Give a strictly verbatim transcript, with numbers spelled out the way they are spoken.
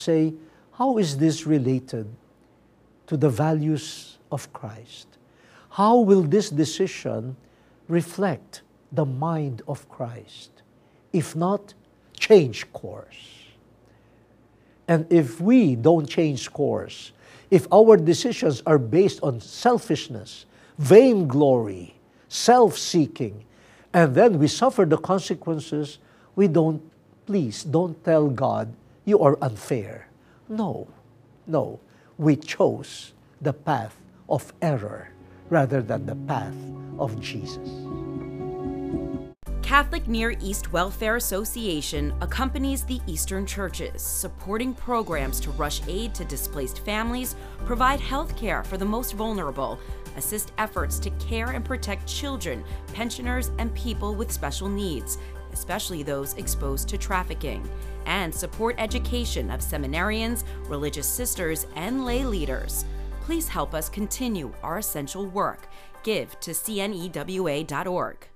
say, how is this related to the values of Christ? How will this decision reflect the mind of Christ? If not, change course. And if we don't change course, if our decisions are based on selfishness, vainglory, self-seeking, and then we suffer the consequences, we don't, please, don't tell God, you are unfair. No, no. We chose the path of error rather than the path of Jesus. Catholic Near East Welfare Association accompanies the Eastern churches, supporting programs to rush aid to displaced families, provide health care for the most vulnerable, assist efforts to care and protect children, pensioners, and people with special needs, especially those exposed to trafficking, and support education of seminarians, religious sisters, and lay leaders. Please help us continue our essential work. Give to C N E W A dot org.